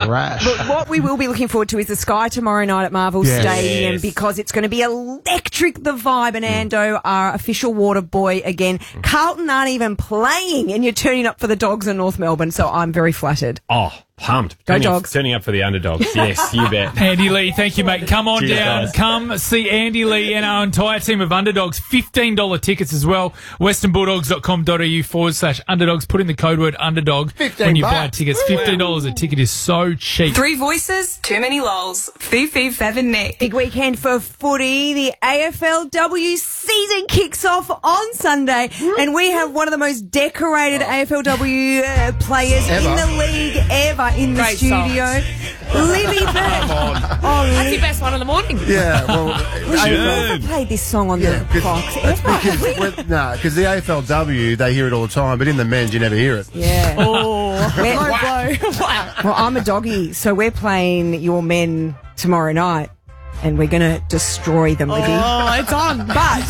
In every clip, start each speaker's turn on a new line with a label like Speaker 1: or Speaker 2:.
Speaker 1: rash.
Speaker 2: But what we will be looking forward to is the Sky tomorrow night at Marvel Stadium because it's going to be electric. The Vibe and Ando are official water boy again. Carlton aren't even playing and you're turning up for the Dogs in North Melbourne, so I'm very flattered.
Speaker 3: Oh, pumped.
Speaker 2: Go Dogs.
Speaker 3: Turning up for the underdogs. Yes, you bet.
Speaker 4: Andy Lee, thank you, mate. Come on down.
Speaker 3: Guys.
Speaker 4: Come see Andy Lee and our entire team of underdogs. $15 tickets as well. westernbulldogs.com.au/underdogs. Put in the code word underdog when you buy tickets. $15 a ticket is so cheap.
Speaker 5: 3 voices, too many lols. Fifi, Fev and Nick.
Speaker 2: Big weekend for footy. The AFLW season kicks off on Sunday, and we have one of the most decorated AFLW players in the league ever in the studio. Libby Bird.
Speaker 6: That's your best one in the morning.
Speaker 1: Yeah, well,
Speaker 2: We've never played this song on the Fox ever.
Speaker 1: because the AFLW, they hear it all the time, but in the men's, you never hear it.
Speaker 2: Yeah.
Speaker 6: Low blow. Wow.
Speaker 2: Well, I'm a doggy, so we're playing your men tomorrow night, and we're going to destroy them, Libby.
Speaker 6: Oh, it's on.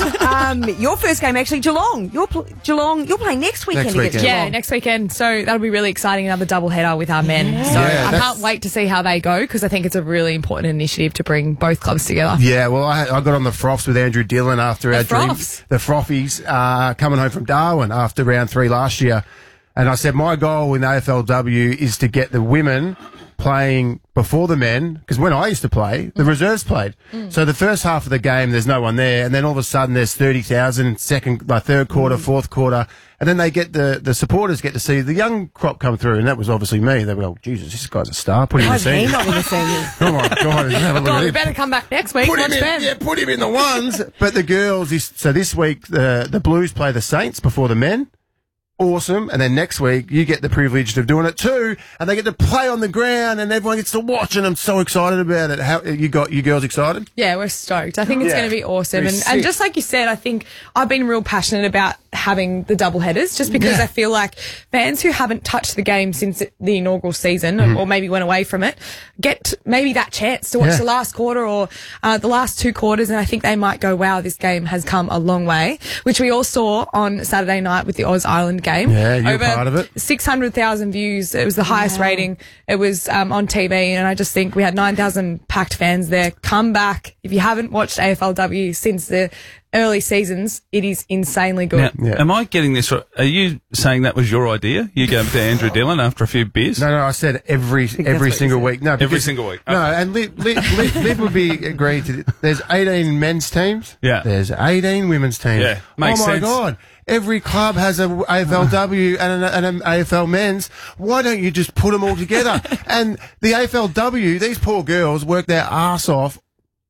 Speaker 2: But your first game, actually, Geelong. You're playing next weekend against Geelong.
Speaker 6: Yeah, next weekend. So that'll be really exciting. Another doubleheader with our men. So I can't wait to see how they go because I think it's a really important initiative to bring both clubs together.
Speaker 1: Yeah, well, I got on the froths with Andrew Dillon after our dream.
Speaker 6: Froths?
Speaker 1: The Frothies coming home from Darwin after round 3 last year. And I said, my goal in the AFLW is to get the women playing before the men, because when I used to play, the reserves played. So the first half of the game, there's no one there, and then all of a sudden there's 30,000, third quarter, fourth quarter, and then they get the supporters get to see the young crop come through, and that was obviously me. They were, oh, Jesus, this guy's a star. Put him in the
Speaker 2: He
Speaker 1: scene.
Speaker 2: not in the senior.
Speaker 1: Oh my God, have a look at
Speaker 6: We
Speaker 1: him.
Speaker 6: better come back next week.
Speaker 1: Put him
Speaker 6: Watch them.
Speaker 1: in, put him in the ones. But the girls, so this week the Blues play the Saints before the men. Awesome. And then next week, you get the privilege of doing it too, and they get to play on the ground, and everyone gets to watch, and I'm so excited about it. How you girls excited?
Speaker 6: Yeah, we're stoked. I think it's going to be awesome. And just like you said, I think I've been real passionate about having the double headers just because I feel like fans who haven't touched the game since the inaugural season or maybe went away from it get maybe that chance to watch the last quarter or the last 2 quarters, and I think they might go, wow, this game has come a long way, which we all saw on Saturday night with the Oz-Ireland game.
Speaker 1: Yeah, you were
Speaker 6: Over
Speaker 1: part of it.
Speaker 6: 600,000 views. It was the highest rating. It was on TV, and I just think we had 9,000 packed fans there. Come back. If you haven't watched AFLW since the early seasons, it is insanely good.
Speaker 7: Now, am I getting this right? Are you saying that was your idea? You go to Andrew Dillon after a few beers?
Speaker 1: No, I said every single week. No,
Speaker 7: Every single week.
Speaker 1: No, and Liv would be agreed to. There's 18 men's teams.
Speaker 7: Yeah.
Speaker 1: There's 18 women's teams.
Speaker 7: Yeah, makes
Speaker 1: oh my
Speaker 7: sense.
Speaker 1: God. Every club has a AFLW and an AFL men's. Why don't you just put them all together? And the AFLW, these poor girls work their arse off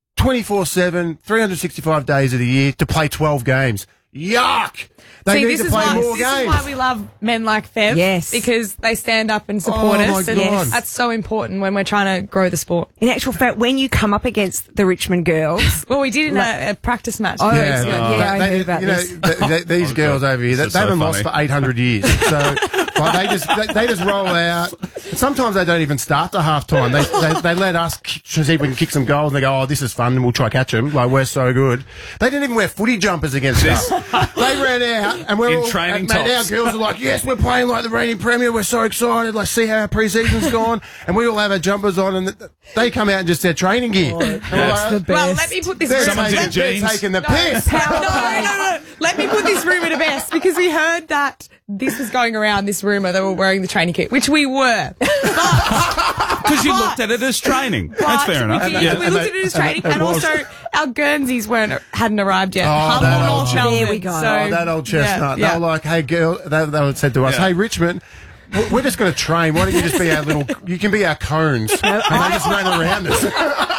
Speaker 1: 24/7, 365 days of the year to play 12 games. Yuck! They need to play more games.
Speaker 6: This is why we love men like Fev.
Speaker 2: Yes.
Speaker 6: Because they stand up and support us.
Speaker 1: My
Speaker 6: And
Speaker 1: God.
Speaker 6: that's so important when we're trying to grow the sport.
Speaker 2: In actual fact, when you come up against the Richmond girls,
Speaker 6: Well, we did in a practice match.
Speaker 2: Oh,
Speaker 6: Yeah.
Speaker 2: yeah, I heard about
Speaker 1: you know,
Speaker 2: this.
Speaker 1: these girls over here, they
Speaker 7: This is so
Speaker 1: haven't lost
Speaker 7: funny.
Speaker 1: for 800 years. So like, they just roll out. Sometimes they don't even start to half time. They let us see if we can kick some goals, and they go, oh, this is fun, and we'll try catch them. Like, we're so good. They didn't even wear footy jumpers against us. They ran out, and we're
Speaker 7: In
Speaker 1: all,
Speaker 7: training
Speaker 1: mate, our
Speaker 7: tops.
Speaker 1: girls are like, yes, we're playing like the reigning premier. We're so excited. Like, see how our pre-season's gone. And we all have our jumpers on, and they come out in just their training gear.
Speaker 2: That's the best.
Speaker 6: Well, let me put this
Speaker 1: They're,
Speaker 7: Someone's in
Speaker 1: they're
Speaker 7: jeans.
Speaker 1: taking the piss.
Speaker 6: No. Let me put this rumour to best because we heard that this was going around, this rumour that we're wearing the training kit, which we were.
Speaker 7: Because you looked at it as training. That's fair enough.
Speaker 6: We looked at it as training, and
Speaker 1: was.
Speaker 6: also our Guernseys hadn't arrived yet.
Speaker 1: Oh,
Speaker 6: Humble
Speaker 1: that
Speaker 6: North
Speaker 1: old
Speaker 6: Melbourne.
Speaker 2: There we go.
Speaker 6: So,
Speaker 1: Oh, that old chestnut.
Speaker 6: yeah.
Speaker 1: They were like, hey, girl, they said to us, hey, Richmond, we're just going to train. Why don't you just be our little, you can be our cones. And they just ran around us.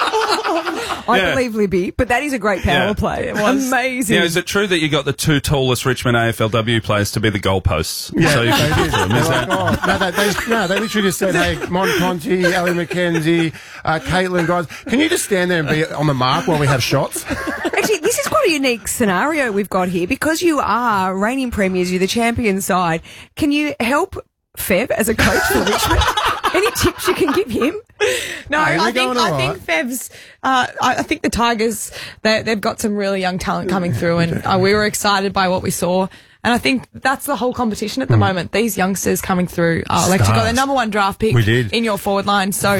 Speaker 2: I believe Libby, but that is a great power play. It was amazing.
Speaker 7: Yeah, is it true that you got the 2 tallest Richmond AFLW players to be the goalposts?
Speaker 1: Yeah,
Speaker 7: So you
Speaker 1: they
Speaker 7: can
Speaker 1: did.
Speaker 7: put them,
Speaker 1: They're
Speaker 7: is
Speaker 1: like,
Speaker 7: that?
Speaker 1: oh, no, they literally just said, hey, Mon Conti, Ellie McKenzie, Caitlin, guys, can you just stand there and be on the mark while we have shots?
Speaker 2: Actually, this is quite a unique scenario we've got here because you are reigning premiers, you're the champion side. Can you help Fev as a coach for Richmond? Any tips you can give him?
Speaker 6: No,
Speaker 1: Hey,
Speaker 6: I
Speaker 1: they're
Speaker 6: think
Speaker 1: going all right.
Speaker 6: Fev's. I think the Tigers they've got some really young talent coming through, and we were excited by what we saw. And I think that's the whole competition at the moment. These youngsters coming through are electrical.
Speaker 1: Stars.
Speaker 6: They're number 1 draft pick
Speaker 1: We did.
Speaker 6: in your forward line. So